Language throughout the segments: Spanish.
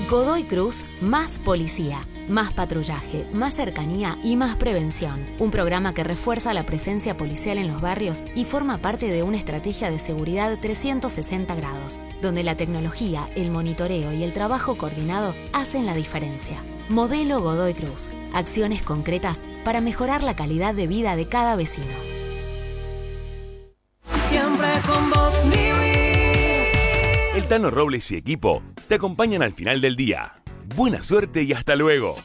Godoy Cruz, más policía, más patrullaje, más cercanía y más prevención. Un programa que refuerza la presencia policial en los barrios y forma parte de una estrategia de seguridad 360 grados, donde la tecnología, el monitoreo y el trabajo coordinado hacen la diferencia. Modelo Godoy Cruz. Acciones concretas para mejorar la calidad de vida de cada vecino. Siempre con vos, El Tano Robles y equipo te acompañan al final del día. Buena suerte y hasta luego.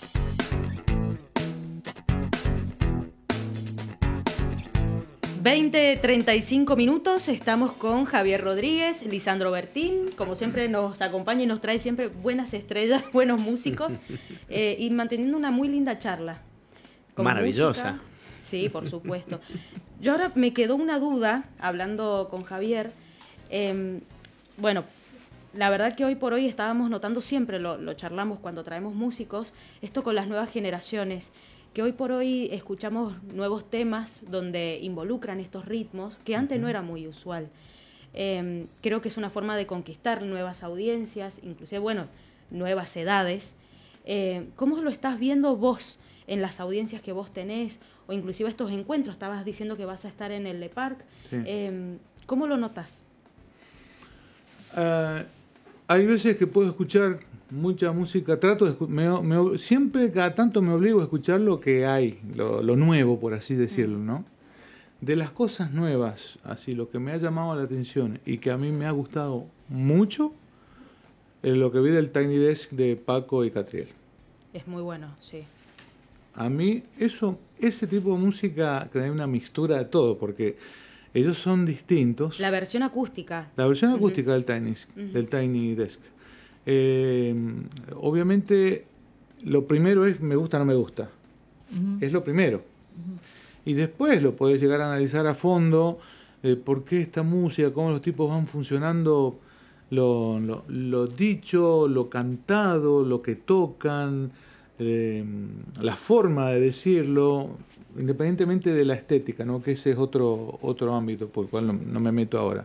...20:35, estamos con Javier Rodríguez, Lisandro Bertín, como siempre nos acompaña y nos trae siempre buenas estrellas, buenos músicos, y manteniendo una muy linda charla. Maravillosa. Música. Sí, por supuesto. Yo ahora me quedó una duda, hablando con Javier, bueno, la verdad que hoy por hoy estábamos notando, siempre lo charlamos cuando traemos músicos, esto con las nuevas generaciones, que hoy por hoy escuchamos nuevos temas donde involucran estos ritmos, que antes no era muy usual. Creo que es una forma de conquistar nuevas audiencias, inclusive, bueno, nuevas edades. ¿Cómo lo estás viendo vos en las audiencias que vos tenés? O inclusive estos encuentros, estabas diciendo que vas a estar en el Le Parc. Sí. ¿Cómo lo notas? Hay veces que puedo escuchar mucha música, siempre cada tanto me obligo a escuchar lo que hay, lo nuevo, por así decirlo, ¿no? De las cosas nuevas, así lo que me ha llamado la atención y que a mí me ha gustado mucho, es lo que vi del Tiny Desk de Paco y Catriel. Es muy bueno, sí. A mí ese tipo de música que hay una mixtura de todo, porque ellos son distintos. La versión acústica. La versión acústica del Tiny Desk. Obviamente lo primero es me gusta o no me gusta. Es lo primero. Y después lo podés llegar a analizar a fondo, por qué esta música, cómo los tipos van funcionando, lo dicho, lo cantado, lo que tocan, la forma de decirlo, independientemente de la estética, ¿no? Que ese es otro ámbito por el cual no me meto ahora.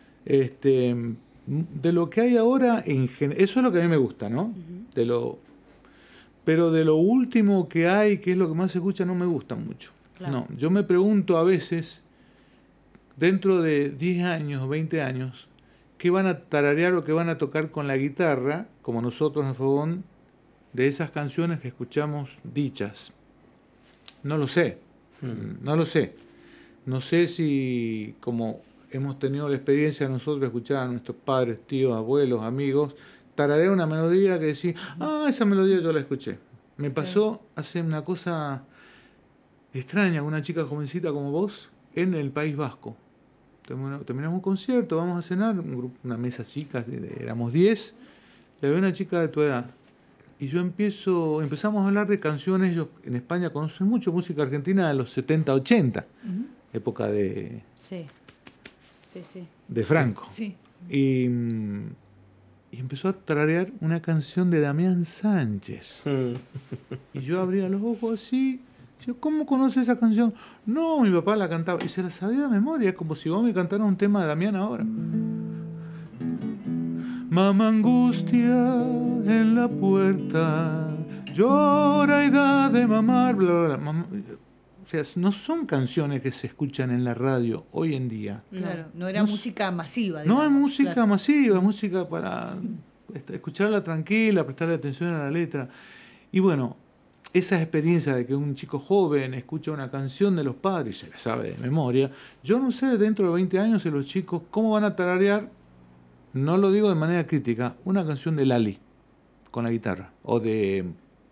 De lo que hay ahora, eso es lo que a mí me gusta, ¿no? Pero de lo último que hay, que es lo que más se escucha, no me gusta mucho. Claro. No, yo me pregunto a veces, dentro de 10 años, 20 años, ¿qué van a tararear o qué van a tocar con la guitarra, como nosotros en Fogón, de esas canciones que escuchamos dichas? No lo sé. No lo sé. No sé si, como hemos tenido la experiencia de nosotros de escuchar a nuestros padres, tíos, abuelos, amigos, tararear una melodía que decís, esa melodía yo la escuché. Me pasó hace una cosa extraña con una chica jovencita como vos en el País Vasco. Terminamos un concierto, vamos a cenar, una mesa chica, éramos 10, y había una chica de tu edad. Y empezamos a hablar de canciones. Ellos en España conocen mucho música argentina de los 70, 80, época de... Sí. De Franco. Sí. Y empezó a tararear una canción de Damián Sánchez. Y yo abría los ojos así. Yo, ¿cómo conoce esa canción? No, mi papá la cantaba. Y se la sabía de memoria, como si vos me cantaras un tema de Damián ahora. Mamá angustia en la puerta, llora y da de mamar, bla, bla, bla. Mamá, o sea, no son canciones que se escuchan en la radio hoy en día. Claro, no era música masiva. Digamos. No es música masiva, es música para escucharla tranquila, prestarle atención a la letra. Y bueno, esa experiencia de que un chico joven escucha una canción de los padres y se la sabe de memoria, yo no sé dentro de 20 años los chicos cómo van a tararear, no lo digo de manera crítica, una canción de Lali con la guitarra, o de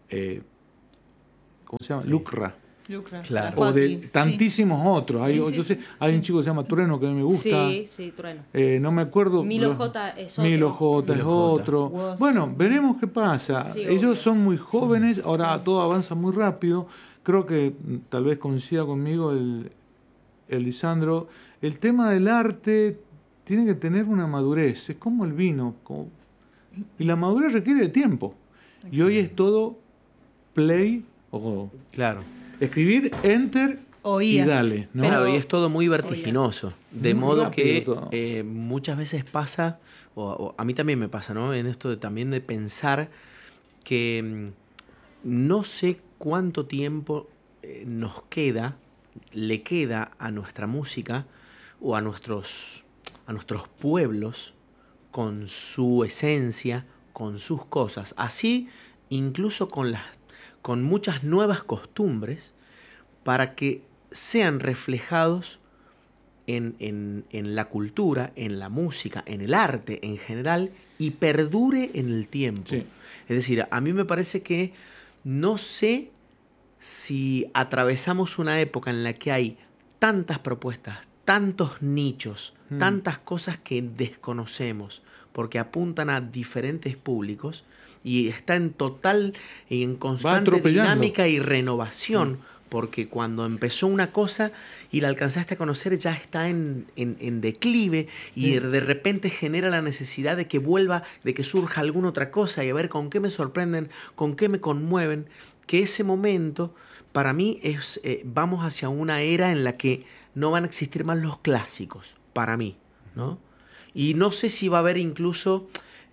¿cómo se llama? Sí. Lucra. Claro. O de tantísimos otros. Hay un chico que se llama Trueno que a mí me gusta. Sí, Trueno. No me acuerdo. Milo J es otro. Milo J es otro. Bueno, veremos qué pasa. Sí, ellos son muy jóvenes, ahora todo avanza muy rápido. Creo que tal vez coincida conmigo el Lisandro. El tema del arte tiene que tener una madurez. Es como el vino. Y la madurez requiere de tiempo. Y hoy es todo play o... Claro. Escribir, enter Oía. y dale, ¿no? Claro, y es todo muy vertiginoso. De Muy modo rápido que todo. muchas veces pasa, o a mí también me pasa, ¿no? En esto también de pensar que no sé cuánto tiempo le queda a nuestra música o a nuestros pueblos con su esencia, con sus cosas. Así, incluso con muchas nuevas costumbres, para que sean reflejados en la cultura, en la música, en el arte en general, y perdure en el tiempo. Sí. Es decir, a mí me parece que no sé si atravesamos una época en la que hay tantas propuestas, tantos nichos, tantas cosas que desconocemos, porque apuntan a diferentes públicos y está en constante atropellando. dinámica y renovación, porque cuando empezó una cosa y la alcanzaste a conocer ya está en declive y de repente genera la necesidad de que vuelva, de que surja alguna otra cosa y a ver con qué me sorprenden, con qué me conmueven, que ese momento para mí es vamos hacia una era en la que no van a existir más los clásicos, para mí, ¿no? Y no sé si va a haber incluso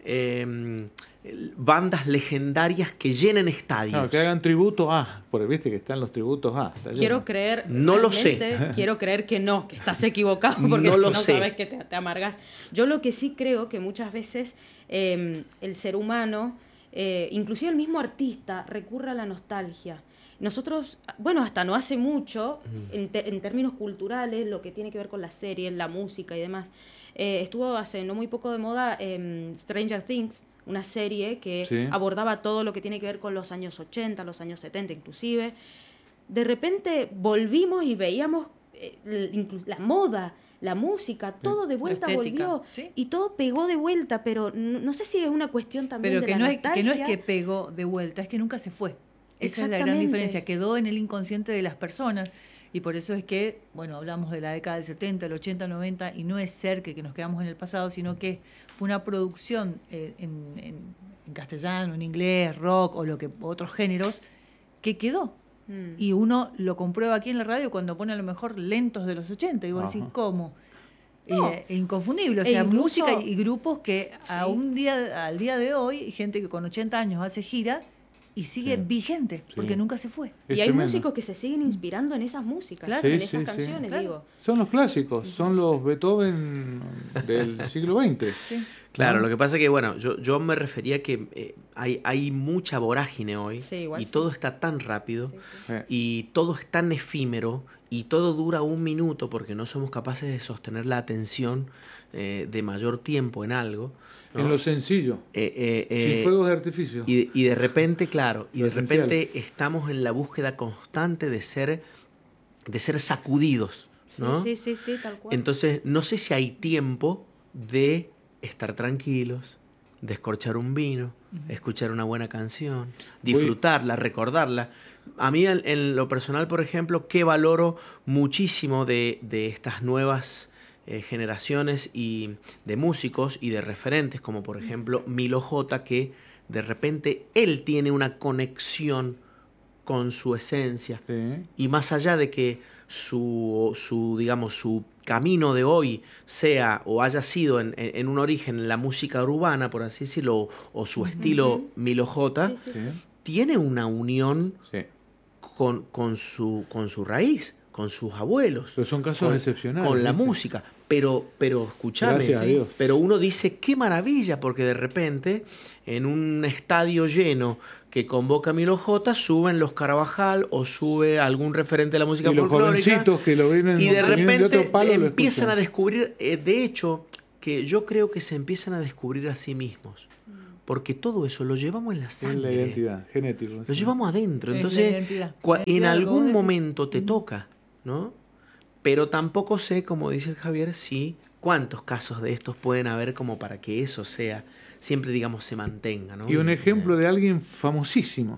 bandas legendarias que llenen estadios. Claro, que hagan tributo porque viste que están los tributos Quiero creer, no lo sé. Quiero creer que no, que estás equivocado, porque No si lo no sé. sabes que te amargas. Yo lo que sí creo que muchas veces el ser humano, inclusive el mismo artista, recurre a la nostalgia. Nosotros, bueno, hasta no hace mucho, en términos culturales, lo que tiene que ver con las series, la música y demás, estuvo hace no muy poco de moda Stranger Things, una serie que abordaba todo lo que tiene que ver con los años 80, los años 70 inclusive. De repente volvimos y veíamos la moda, la música, todo de vuelta volvió. ¿Sí? Y todo pegó de vuelta, pero no sé si es una cuestión también Pero de que la no, nostalgia. que no es que pegó de vuelta, es que nunca se fue. Esa es la gran diferencia, quedó en el inconsciente de las personas. Y por eso es que, bueno, hablamos de la década del 70, el 80, el 90, y no es ser que nos quedamos en el pasado, sino que fue una producción en castellano, en inglés, rock o otros géneros, que quedó. Y uno lo comprueba aquí en la radio cuando pone a lo mejor lentos de los 80, y vos decís, ¿cómo? No. Inconfundible, o sea, incluso, música y grupos que al día de hoy, gente que con 80 años hace gira, y sigue vigente, porque nunca se fue. Y hay músicos que se siguen inspirando en esas músicas, en esas canciones, digo. Son los clásicos, son los Beethoven del siglo XX. Sí. Claro, lo que pasa es que, bueno, yo me refería que hay mucha vorágine hoy y todo está tan rápido y todo es tan efímero y todo dura un minuto porque no somos capaces de sostener la atención de mayor tiempo en algo, ¿no? En lo sencillo, sin fuegos de artificio. Y de repente, claro, y Lo de esencial. repente estamos en la búsqueda constante de ser sacudidos, ¿no? Sí, tal cual. Entonces, no sé si hay tiempo de estar tranquilos, descorchar un vino, escuchar una buena canción, disfrutarla, recordarla. A mí, en lo personal, por ejemplo, que valoro muchísimo de estas nuevas generaciones y de músicos y de referentes, como por ejemplo Milo J, que de repente él tiene una conexión con su esencia. Y más allá de que su camino de hoy sea o haya sido en un origen la música urbana, por así decirlo, o su estilo Milo J, tiene una unión con su raíz, con sus abuelos. Pero son casos excepcionales. Con la música. Pero escuchame, Gracias a Dios. pero uno dice, qué maravilla, porque de repente en un estadio lleno que convoca a Milo J, suben los Carabajal o sube algún referente de la música y los folclórica. jovencitos que lo vienen Y de repente otro palo, empiezan a descubrir, de hecho, que yo creo que se empiezan a descubrir a sí mismos. Porque todo eso lo llevamos en la sangre. Es la identidad, genético. Lo llevamos adentro. Es Entonces, la identidad. en algún momento te toca, ¿no? Pero tampoco sé, como dice el Javier, cuántos casos de estos pueden haber como para que eso sea, siempre digamos, se mantenga, ¿no? Y un ejemplo de alguien famosísima,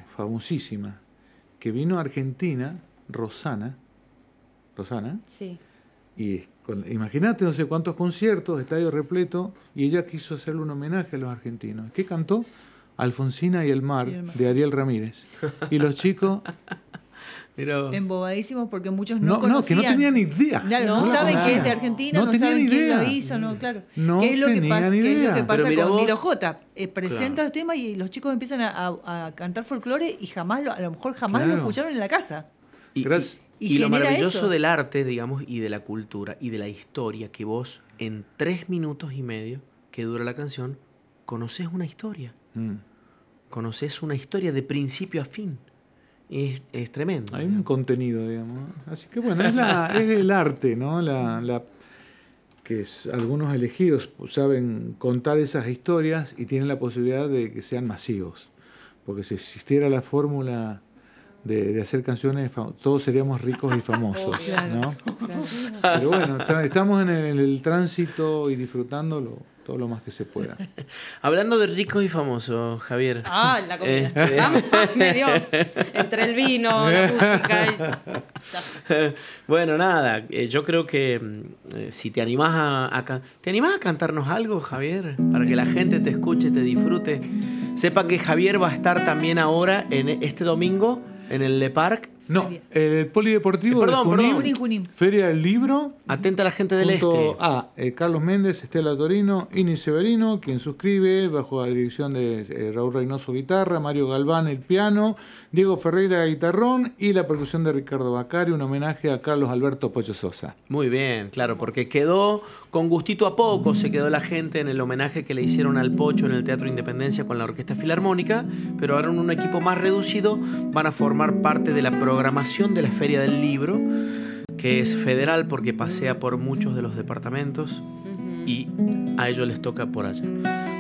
que vino a Argentina, Rosana, Sí. y imagínate no sé cuántos conciertos, estadio repleto, y ella quiso hacerle un homenaje a los argentinos. ¿Qué cantó? Alfonsina y el mar, de Ariel Ramírez. Y los chicos Embobadísimos porque muchos no conocían. No, que no tenían idea. Claro, no saben que es de Argentina, no saben quién lo hizo, no, claro. No ¿Qué es lo que pasa, tenían ¿qué es lo que idea. pasa Pero con vos- Nilo J? Presenta el tema y los chicos empiezan a cantar folclore y a lo mejor jamás lo Claro. escucharon en la casa. Y, Gracias. y lo genera maravilloso eso. del arte, digamos, y de la cultura y de la historia, que vos en 3 minutos y medio que dura la canción, conoces una historia. Conoces una historia de principio a fin. Es tremendo. Hay un contenido, digamos. Así que bueno, es el arte, ¿no? Que algunos elegidos saben contar esas historias y tienen la posibilidad de que sean masivos. Porque si existiera la fórmula de hacer canciones, todos seríamos ricos y famosos, ¿no? Pero bueno, estamos en el tránsito y disfrutándolo todo lo más que se pueda. Hablando de ricos y famosos, Javier. Ah, la comida. Me dio entre el vino, la música. Bueno, nada, yo creo que si te animás ¿te animás a cantarnos algo, Javier? Para que la gente te escuche, te disfrute. Sepa que Javier va a estar también ahora en este domingo en el Le Parc. No, el Polideportivo Perdón, de Junín, Feria del Libro. Atenta a la gente del junto a Carlos Méndez, Estela Torino, Ini Severino, quien suscribe, bajo la dirección de Raúl Reynoso guitarra, Mario Galván el piano, Diego Ferreira guitarrón y la percusión de Ricardo Bacari, un homenaje a Carlos Alberto Pocho Sosa. Muy bien, claro, porque quedó con gustito a poco, se quedó la gente en el homenaje que le hicieron al Pocho en el Teatro Independencia con la Orquesta Filarmónica, pero ahora en un equipo más reducido van a formar parte de la programación de la Feria del Libro, que es federal porque pasea por muchos de los departamentos y a ellos les toca por allá.